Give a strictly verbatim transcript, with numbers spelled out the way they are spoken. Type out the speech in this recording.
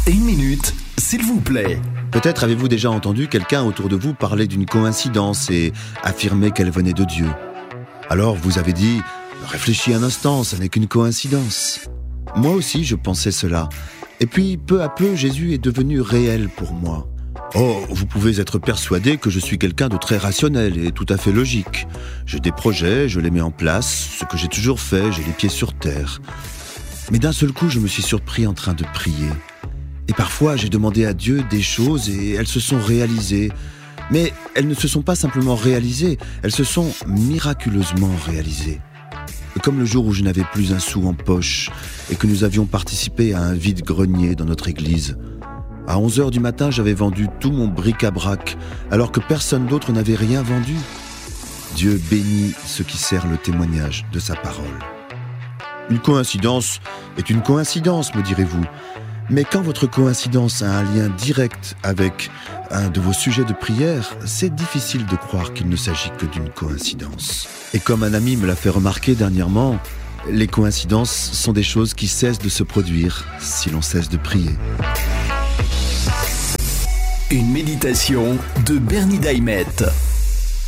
Une minute, s'il vous plaît. Peut-être avez-vous déjà entendu quelqu'un autour de vous parler d'une coïncidence et affirmer qu'elle venait de Dieu. Alors vous avez dit « Réfléchis un instant, ça n'est qu'une coïncidence ». Moi aussi je pensais cela. Et puis peu à peu Jésus est devenu réel pour moi. Oh, vous pouvez être persuadé que je suis quelqu'un de très rationnel et tout à fait logique. J'ai des projets, je les mets en place, ce que j'ai toujours fait, j'ai les pieds sur terre. Mais d'un seul coup, je me suis surpris en train de prier. Et parfois, j'ai demandé à Dieu des choses et elles se sont réalisées. Mais elles ne se sont pas simplement réalisées, elles se sont miraculeusement réalisées. Comme le jour où je n'avais plus un sou en poche et que nous avions participé à un vide-grenier dans notre église. À onze heures du matin, j'avais vendu tout mon bric-à-brac, alors que personne d'autre n'avait rien vendu. Dieu bénit ceux qui servent le témoignage de sa parole. Une coïncidence est une coïncidence, me direz-vous. Mais quand votre coïncidence a un lien direct avec un de vos sujets de prière, c'est difficile de croire qu'il ne s'agit que d'une coïncidence. Et comme un ami me l'a fait remarquer dernièrement, les coïncidences sont des choses qui cessent de se produire si l'on cesse de prier. Une méditation de Bernie Daimet.